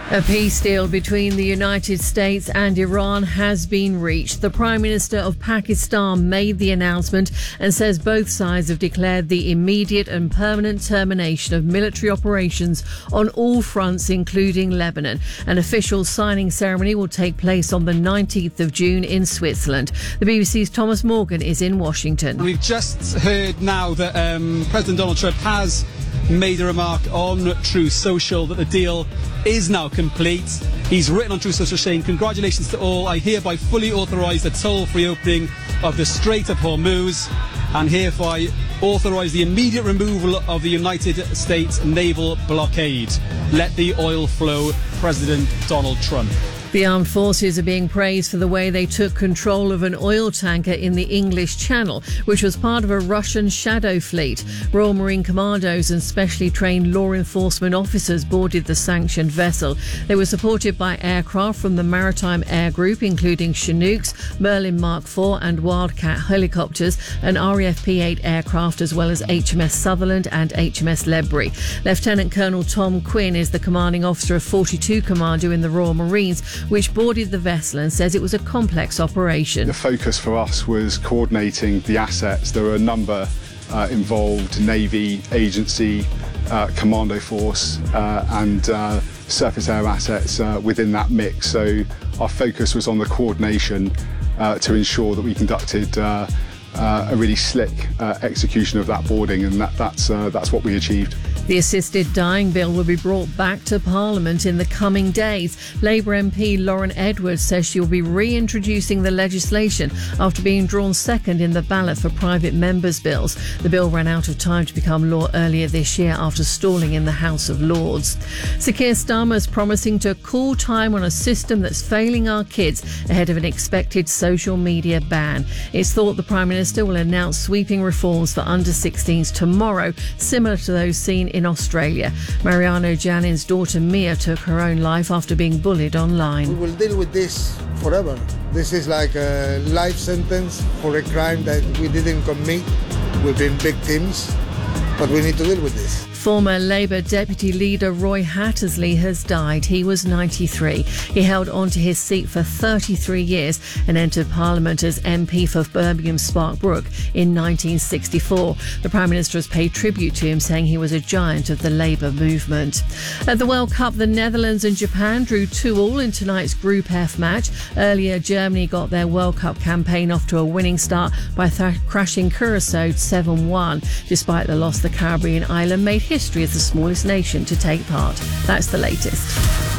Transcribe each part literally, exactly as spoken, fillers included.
A peace deal between the United States and Iran has been reached. The Prime Minister of Pakistan made the announcement and says both sides have declared the immediate and permanent termination of military operations on all fronts, including Lebanon. An official signing ceremony will take place on the nineteenth of June in Switzerland. The B B C's Thomas Morgan is in Washington. We've just heard now that um, President Donald Trump has made a remark on Truth Social that the deal is now complete. He's written on Truth Social saying, "Congratulations to all. I hereby fully authorise the toll-free opening of the Strait of Hormuz and hereby authorise the immediate removal of the United States naval blockade. Let the oil flow, President Donald Trump." The armed forces are being praised for the way they took control of an oil tanker in the English Channel, which was part of a Russian shadow fleet. Royal Marine Commandos and specially trained law enforcement officers boarded the sanctioned vessel. They were supported by aircraft from the Maritime Air Group, including Chinooks, Merlin Mark four and Wildcat helicopters, and R A F P eight aircraft, as well as H M S Sutherland and H M S Ledbury. Lieutenant Colonel Tom Quinn is the commanding officer of forty-two Commando in the Royal Marines, which boarded the vessel, and says it was a complex operation. The focus for us was coordinating the assets. There were a number uh, involved: Navy, agency, uh, commando force uh, and uh, surface air assets uh, within that mix. So our focus was on the coordination uh, to ensure that we conducted uh, uh, a really slick uh, execution of that boarding, and that, that's, uh, that's what we achieved. The assisted dying bill will be brought back to Parliament in the coming days. Labour M P Lauren Edwards says she will be reintroducing the legislation after being drawn second in the ballot for private members' bills. The bill ran out of time to become law earlier this year after stalling in the House of Lords. Sir Keir Starmer's promising to call time on a system that's failing our kids ahead of an expected social media ban. It's thought the Prime Minister will announce sweeping reforms for under sixteens tomorrow, similar to those seen in in Australia. Mariano Janin's daughter Mia took her own life after being bullied online. We will deal with this forever. This is like a life sentence for a crime that we didn't commit. We've been victims, but we need to deal with this. Former Labour Deputy Leader Roy Hattersley has died. He was ninety-three. He held on to his seat for thirty-three years and entered Parliament as M P for Birmingham Spark Brook in nineteen sixty-four. The Prime Minister has paid tribute to him, saying he was a giant of the Labour movement. At the World Cup, the Netherlands and Japan drew two all in tonight's Group F match. Earlier, Germany got their World Cup campaign off to a winning start by th- crashing Curacao seven one. Despite the loss, the Caribbean island made history as the smallest nation to take part. That's the latest.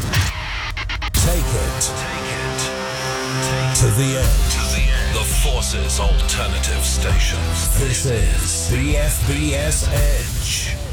Take it, take it, to the edge. To the edge. The Forces Alternative Station. This is B F B S Edge.